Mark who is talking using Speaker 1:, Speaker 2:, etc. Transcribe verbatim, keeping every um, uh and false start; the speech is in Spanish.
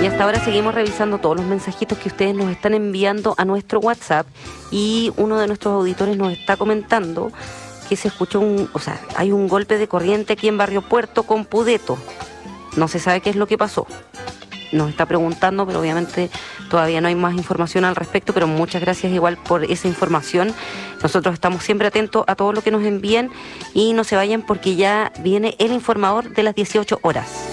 Speaker 1: hasta ahora seguimos revisando todos los mensajitos que ustedes nos están enviando a nuestro WhatsApp y uno de nuestros auditores nos está comentando que se escuchó un, o sea, hay un golpe de corriente aquí en Barrio Puerto con Pudeto. No se sabe qué es lo que pasó. Nos está preguntando, pero obviamente todavía no hay más información al respecto, pero muchas gracias igual por esa información. Nosotros estamos siempre atentos a todo lo que nos envíen y no se vayan porque ya viene el informador de las dieciocho horas.